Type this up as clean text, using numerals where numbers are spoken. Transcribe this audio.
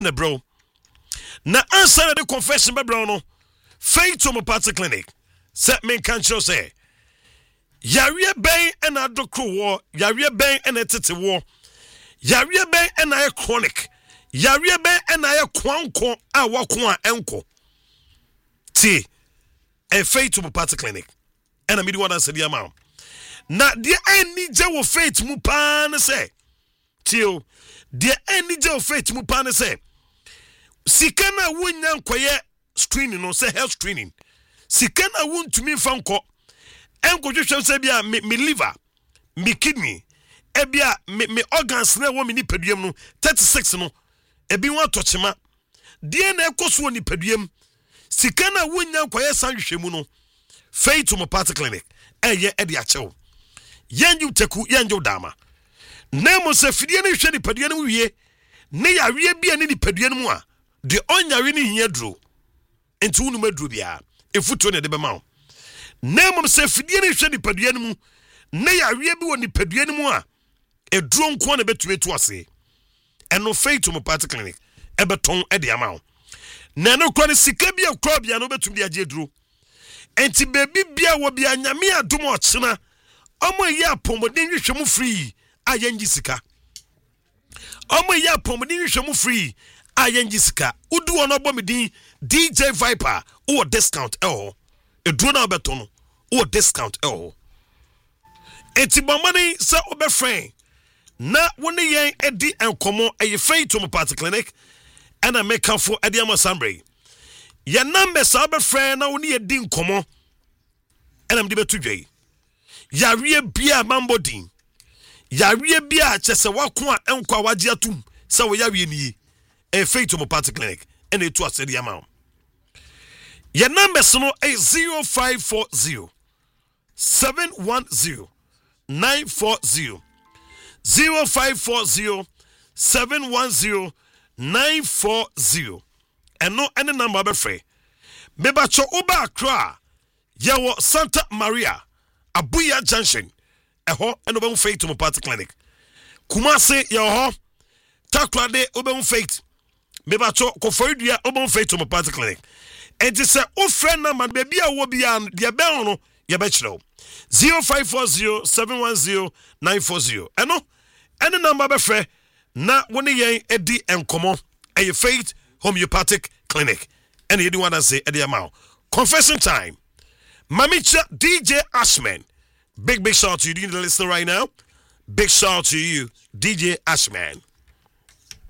na bro na answer na the confession be bro no Faith Homeopathic Clinic set me kan show say yare ben and adokro wo yare ben and etete wo yare ben and aye chronic yare ben and aye kwanko a wako a enko ti a Faith Homeopathic Clinic and I me the one answer the amount na de any je wo faith mu pa ne say tio de any je wo faith mu pa ne say sika na wonya nkoye screening no say health screening sika na wontumi fa nko enko hwehwem say bia me liver me kidney e bia me organs na wo me ni paduam no 36 no e bi won atochema de na ekoso ni paduam sika na wonya nkoye san hwehwemu no Faith Homeopathic Clinic eye e de achew yanju teku yanju dama nemo se fidie ne hwe ni padua no wie ne ya wie bia ne ni padua no mu a de onyawe ne hia duro enti wonu maduro bia efuto ne de bema wo nemo se fidie ne hwe ni padua no mu ne ya wie bi wo ni padua no mu a eduro nko na betumi to ase eno Faith Homeopathic Clinic ebeton e de ama wo na no kro ne sika bia kro bia no betumi de age duro enti bebi bia wo bia nyame adom ochena omo ya pomodin hwehwemu free ayengi sika omo ya pomodin hwehwemu free ayengi sika udu ono bomedin DJ Viper o discount eduro na obeto no o discount enti bomani se obefren na woni yen edi enkomo eye Faith Homeopathic Clinic ana make for ediamo sambre ye number sa obefren na woni edi enkomo ana mde betu dwei yare bia mambodin yare bia chese wako a enko a wage atum se wo yare ni e Faith Homeopathic Clinic ene etu asedi ama your numbers no is 0540 710 940 0540 710 940 eno any number be free me ba cho oba Accra yawo Santa Maria Abuya Junction eho eno be Faith Homeopathic Clinic Kumase yawo Takrade obe Faith me ba cho Koforidua obe Faith Homeopathic Clinic enti se o friend na man baby a wo bia de be no ye be kire 0540 710 940 eno any number be free na woni yen edi enkomo eye Faith Homeopathic Clinic ene yedi wana say edi amount confession time Mamicha DJ Ashman. Big shout out to you. Do you need to listen right now? Big shout out to you, DJ Ashman.